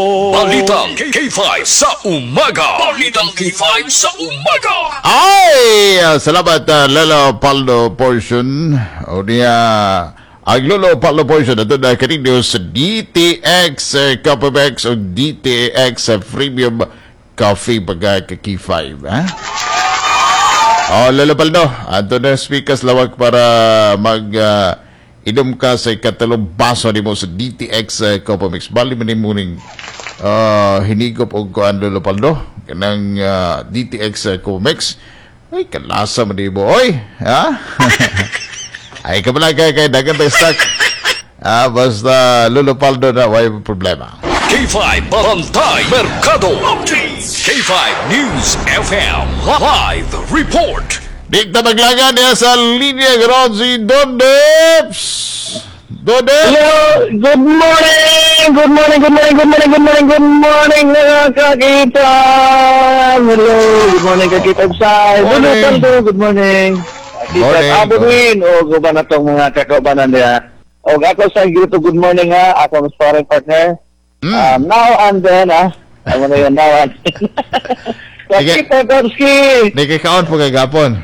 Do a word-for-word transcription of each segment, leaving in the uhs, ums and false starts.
Balitang K five sa umaga. Balitang K five sa umaga. Ay, uh, salamat uh, Lolo Paldo Portion. O niya, ang Lolo Paldo Portion na ito na kanino sa D T X uh, Coffee o D T X uh, Premium Coffee pagka K five. Ha? O, Lolo Paldo, ato na speakers lawag para mag... Uh, inom ka sa ikatalong baso ni mo sa D T X uh, Coffee Mix. Bali man mo ning uh, hinigop o kuan Lolo Paldo kanang uh, D T X uh, Coffee Mix. Ay, kalasa man mo. Oy, ha? Ay, kamala kay kay dagan tayo stock. Ah, basta Lolo Paldo na way problema. K five Barangay Mercado Updates. K five News F M Live Report. Di na maglaga niya sa linya garon si Don Deps. Don Deps. Hello, good morning, good morning, good morning, good morning, good morning, good morning, mga kakita. Hello, good morning, kakita sa Morning. good morning. Morning. Kakita Abuin, o guba na itong mga kakaubanan niya. O ako sa grito, good morning ha, ako ang sparring partner. Mm. Um, now and then ha, ako na yun, now and then. Kakita Komski. Nakikaon po kagapon.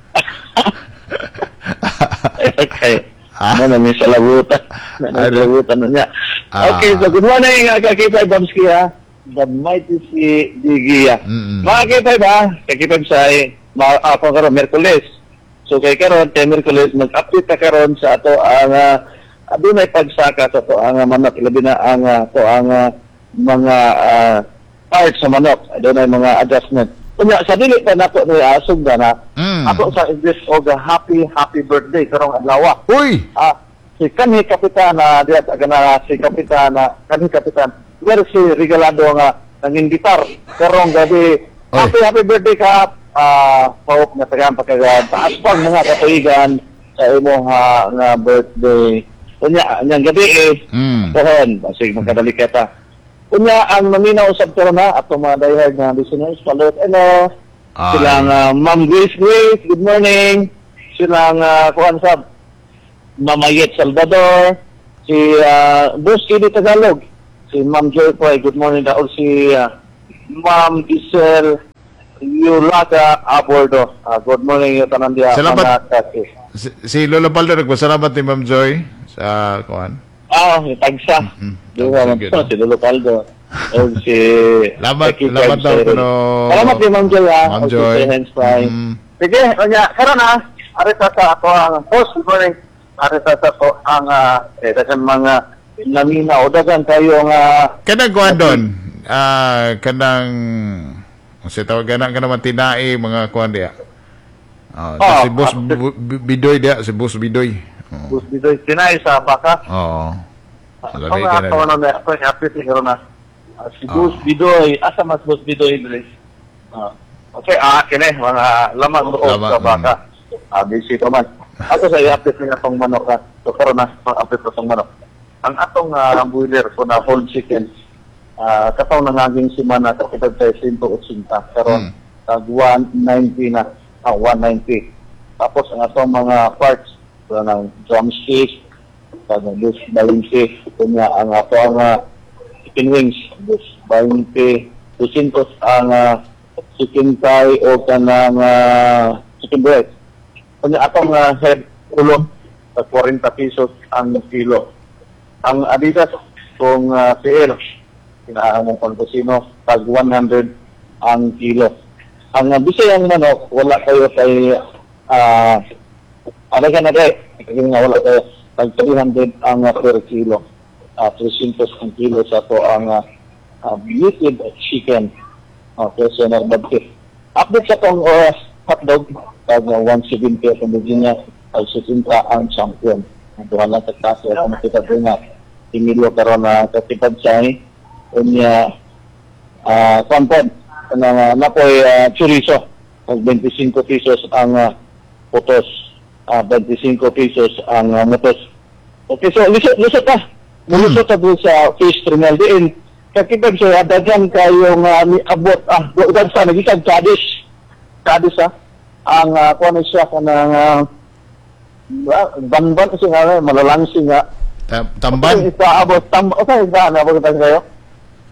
Okay. Ah? Ano na may salabutan. Ano? Salabutan na niya. Ah. Okay, so good morning, uh, Kakipay Bomski ha. The mighty si Digia. Mm-mm. Mga Kakipay ba? Kakipay sa ma- ako karon Merkulis. So kay karon kay Merkulis, mag-update ka karon sa ato ang uh, adunay pagsaka sa to ang uh, manok. Labi na ang uh, to ang uh, mga uh, parts sa manok. Adunay mga adjustment. Kunya, sa dili pa nato ni asog na na, Mm. ako sa English o happy, happy birthday karong adlaw. Uy! Ah, si kanhi kapitana, diya taga na si kapitana, kanhi kapitan, pero si regalado nga nanging gitar karong gabi. Happy, happy birthday ka, ah, hope na tagaan pa kagad. Taas pang mga katuigan sa imo ha, nga birthday. Kunya, anyang gabi eh, Mm. pohon, basig magkadali kita. Kunya, ang naminaw usab ko na, ato mga diehard na listeners, palot, ano, Ay. silang uh, Ma'am Grace Grace, good morning. Silang, uh, kuhan sab, Mamayet Salvador, si uh, Boss Kidi Tagalog, si Ma'am Joy Poy, good morning daw, si uh, Ma'am Giselle Yulaga Abordo, uh, good morning yung tanan diya. Salamat. mga kasi. Si, si Lolo Paldo nagpasalamat ni Ma'am Joy sa kuan. Ah, yung tagsa. Mhm. Di ba, Sige, man, no? si Lolo Caldo. O si... Lamat, Becky lamat daw Fred, kuno. Salamat kay Ma'am Joy, ha. Ma'am O si Joy. Sir Hens Fry. Mm. Sige, kanya, karon ha. Arita sa ako ang host, good morning. Arita sa ako ang uh, eh, dagan mga namina o dagan kayo nga Kanang kuan doon. Ah, kanang sa tawag kanang kanang tinai mga kuan dia. Ah, Oh, si Boss ah, Bu- Bu- Bidoy dia, si Boss Bidoy. Oo. bus dito sinay sa baka. Oo. Ako Labi nga ka na. ako na may ako yung happy siguro na. Ah, si Ah. Bus Bidoy, asa mas Bus Bidoy, Idris? Ah, okay, ah, kini, mga lamang loob Lamang, sa baka. Ah, busy ko man. Ako sa i-update nga itong manok ha. So, karon na, pang-update ko itong manok. Ang atong uh, boiler ko na whole chicken, ah, kataw na naging simana sa kitag sa one eighty. Karon, Hmm. tag one ninety na, ah, one ninety. Tapos ang atong mga parts, so, ng drumstick, ng bus twenty, kunya ang ato ang uh, chicken wings, bus twenty, dusintos ang uh, chicken thigh o kanang uh, chicken breast. Kunya atong uh, head ulo, sa forty pesos ang kilo. Ang Adidas kung uh, P L, kinaamong pangkusino, tag one hundred ang kilo. Ang uh, bisayang manok, wala kayo kay ah ano ka na kayo, kasi nga wala kayo, tag three hundred ang uh, per kilo. Uh, three hundred ang kilo sa to ang uh, uh, beauty chicken. Okay, so nagbabit. Update sa tong uh, hotdog, tag uh, one seventy ang Virginia, ay susinta ang champion. Duha lang sa klase, ako makita ko nga, Emilio karon na katipad siya eh, unya, ah, content, na napoy uh, chorizo, tag twenty-five pesos ang uh, putos, uh, twenty-five pesos ang uh, mutos. Okay, so lusot, lusot ka. Mulusot ka doon sa fish terminal diin. Kakitag siya, daghan kayong uh, abot, ah, buwan sa nagikag kadis. Kadis ah. Ang, uh, kung ano siya, kanang, uh, banban kasi nga, malalangsi nga. Ta- Tamban. Okay, isa abot, tam, okay, isa, nabagatan kayo?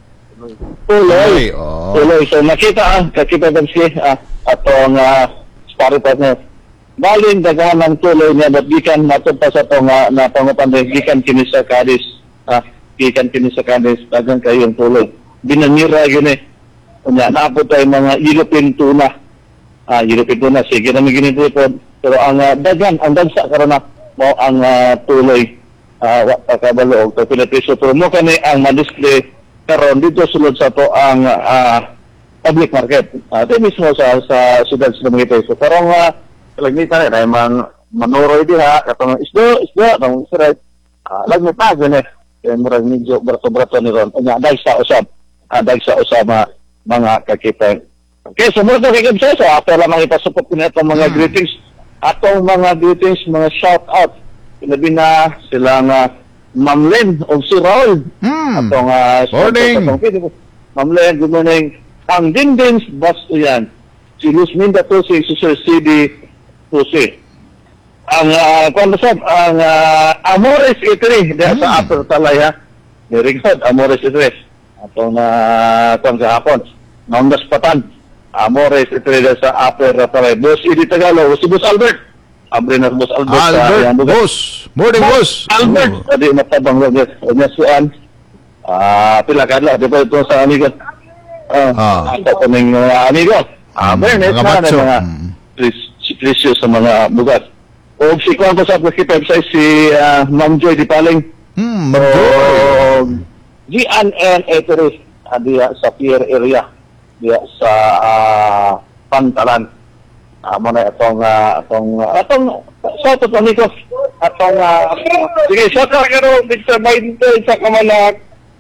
Tuloy. Oh. Tuloy. So nakita ah, kakita ba siya ah, atong uh, sparring partner. Balin daghan ng tuloy niya but gikan matod pa sa to nga na pangutan gikan kini sa Cadiz. Ah, gikan kini sa Cadiz daghang kayo yung tuloy. Binanira gini. Unya naabot tay mga European tuna. Ah, European tuna sige na gini po. Pero ang uh, daghan ang dagsa karon na mo ang uh, tuloy ah uh, wa pa kabalo og Pilipiso pero mo kani ang ma-display karon dito sulod sa to ang uh, public market. Ah, uh, mismo sa sa siyudad sa mga ito. Pero ang uh, lagmitan na man manoroy diha katong isdo isdo nang sirat uh, lagmitan gani kay murag medyo brato-brato ni ron unya dai sa usab uh, dai sa usama mga kakitay. Okay, so muna kay Gabsa, so after lang ipasupot ko na itong mga Hmm. greetings atong mga greetings, mga shout out sinabi na sila nga Ma'am Len o si Raul Hmm. atong uh, Morning. Ma'am Len, good morning. Ang Dindins Basto yan si Luz Minda to si Sir C D Jose. Ang uh, kung sab ang uh, Amores Eatery diha sa Hmm. Upper Talay ha. Very good, Amores Eatery. Atong na uh, kung sa hapon. Naundas patan. Amores Eatery diha sa Upper Talay. Boss Idi Tagalog, si Boss Albert. Abre na si Boss Albert. sa Albert, iyang lugar. boss. Morning, boss. Albert, Oh. tadi matabang lang yan. Unya suan. Ah, pila kadlaw di ba ito sa amigo? Ah, Ah. ako ko ning uh, amigo. Ah, Mm, Bernet mga na na macho. mga Mm. pres- presyo sa mga lugar. O si Kwan ko sa website si uh, Ma'am Joy Di Paling. Hmm, O mag- G N N Etery uh, diya sa Pier area diya sa uh, Pantalan. Ah, mo na itong uh, atong uh, atong shout out amigo. Atong uh, sige shout out karo Mister Bainte sa Kamanhak.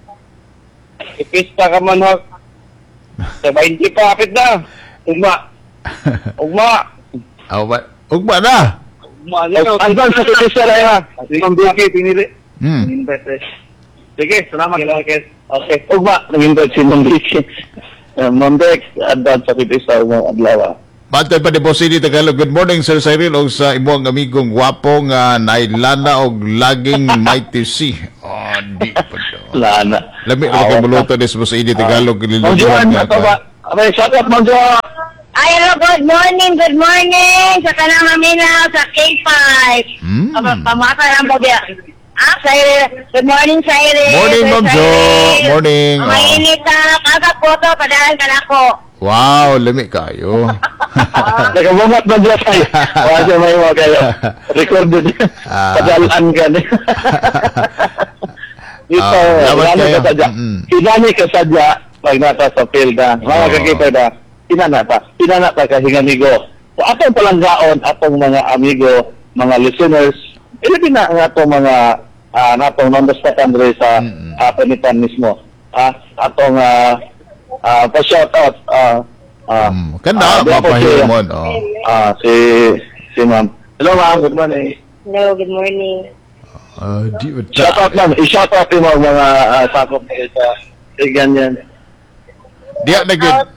Ipista Kamanhak. Sa Bainte pa apit na. Ugma. Ugma. Aw ba? Ugba na. Ugma. Alban sa Ipista na ha. Sige, Biki pinili. Hmm. Invite. Sige, salamat. Okay. Ugma, nag-invite si Ma'am Biki. Uh, Ma'am Beck, advance sa Ipista ng adlaw. Bantay pa ni Boss Idi Tagalog. Good morning, Sir Cyril, o sa imong amigong gwapong uh, nailana og laging mighty sea. Oh, di pa to. Lana. Lami na kay muluto ni Boss Idi Tagalog. Ma'am Joan, ato ba? Abay, shout out, Ma'am Joan. Ay, hello, good morning, good morning sa kanang maminaw sa K five. Hmm. Pam- Pamata lang po diya. Ah, Cyril. Good morning, Cyril. Morning, Sir Ma'am Jo. Cyril. Morning. Ang mainit na kagap po to, padahan ka na ako. Wow, lami kayo. Nakabumat na dyan tayo. Wala siya may mga kayo. Recorded. Ah. Padalaan ka na. Dito, Ah, laban hinani kayo. ka sadya. Mm-mm. Hinani ka sadya pag nata sa field na. Mga Oo. kakita na. Hinanata. Hinanata ka hinganigo. So, atong palanggaon, atong mga amigo, mga listeners, ilipin na ang atong mga uh, natong nondostatan rin sa Mm-mm. uh, panitan mismo. Ah, atong uh, uh, pa-shout out. Uh, uh, Hmm. Kanda, ah, di ako si- mapahimon. Oh. Ah, si si Ma'am. Hello Ma'am, good morning. Hello, good morning. Ah, di ba ta- Shout out Ma'am, i-shout out mo ang mga uh, sakop nila sa Tigan yan. Diya na gid.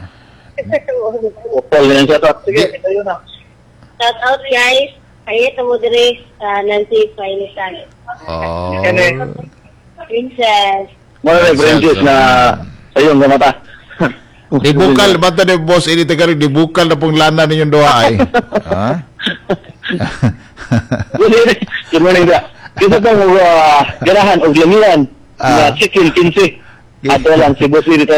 Upol yan, shout out. Sige, ito yun na. Shout out, guys. Kayo ito mo dire sa Nancy Painisan. Oh. Princess. Mga references na sa iyong gamata. Di bukal bata ni Boss Idi Tagalog, di bukal na pong lana ninyong doha ay. Ha? Good morning. Good morning da. Kita pong uh, ganahan o lamian Ah. na chicken kinsi. Ato lang si Boss Iri